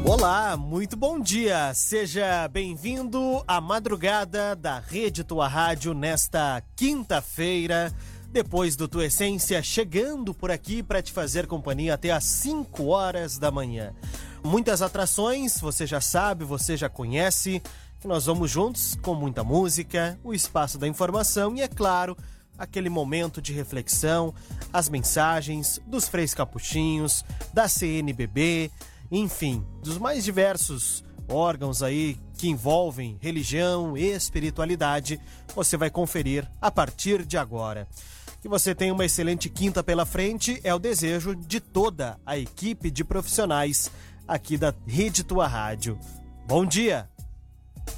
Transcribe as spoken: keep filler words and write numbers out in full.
Olá, muito bom dia. Seja bem-vindo à madrugada da Rede Tua Rádio nesta quinta-feira, depois do Tua Essência, chegando por aqui para te fazer companhia até às cinco horas da manhã. Muitas atrações, você já sabe, você já conhece, que nós vamos juntos com muita música, o espaço da informação e, é claro, aquele momento de reflexão, as mensagens dos Freis Capuchinhos, da C N B B, enfim, dos mais diversos órgãos aí que envolvem religião e espiritualidade, você vai conferir a partir de agora. Que você tenha uma excelente quinta pela frente é o desejo de toda a equipe de profissionais aqui da Rede Tua Rádio. Bom dia!